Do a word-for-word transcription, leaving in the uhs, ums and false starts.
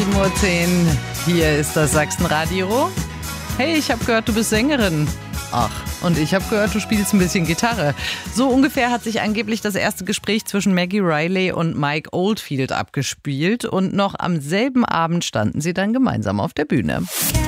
sieben Uhr zehn, hier ist das Sachsenradio. Hey, ich habe gehört, du bist Sängerin. Ach, und ich habe gehört, du spielst ein bisschen Gitarre. So ungefähr hat sich angeblich das erste Gespräch zwischen Maggie Reilly und Mike Oldfield abgespielt. Und noch am selben Abend standen sie dann gemeinsam auf der Bühne.